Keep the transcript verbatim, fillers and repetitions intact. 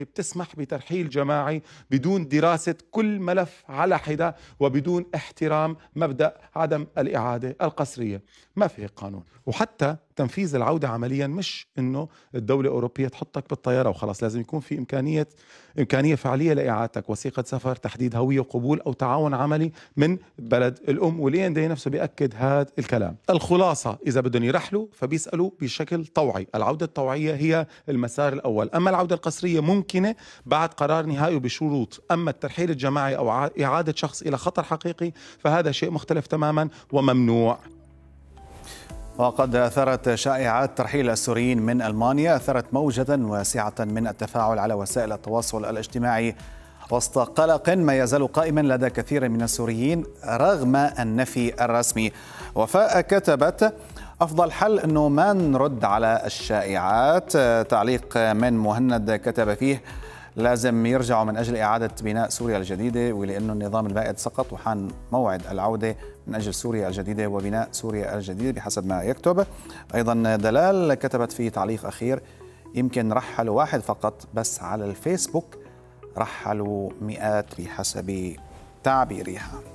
بتسمح بترحيل جماعي بدون دراسة كل ملف على حدة وبدون احترام مبدأ عدم الإعادة القسرية. ما في قانون. وحتى تنفيذ العودة عمليا مش إنه الدولة الأوروبية تحطك بالطيارة وخلاص، لازم يكون في إمكانية إمكانية فعلية لإعادتك، وثيقة سفر، تحديد هوية وقبول، أو تعاون عملي من بلد الأم. والإي إن دي نفسه بيأكد هذا الكلام. الخلاصة إذا بدهم يرحلوا فبيسألوا بشكل طوعي. العودة الطوعية هي المسار الأول، أما العودة القسرية ممكنة بعد قرار نهائي وبشروط. أما الترحيل الجماعي أو إعادة شخص إلى خطر حقيقي فهذا شيء مختلف تماما وممنوع. وقد أثرت شائعات ترحيل السوريين من ألمانيا أثرت موجة واسعة من التفاعل على وسائل التواصل الاجتماعي وسط قلق ما يزال قائما لدى كثير من السوريين رغم النفي الرسمي. وفاء كتبت: أفضل حل أنه ما نرد على الشائعات. تعليق من مهند كتب فيه: لازم يرجعوا من أجل إعادة بناء سوريا الجديدة، ولأنه النظام البائد سقط وحان موعد العودة من أجل سوريا الجديدة وبناء سوريا الجديدة بحسب ما يكتب. أيضا دلال كتبت في تعليق أخير: يمكن رحلوا واحد فقط بس على الفيسبوك رحلوا مئات بحسب تعبيرها.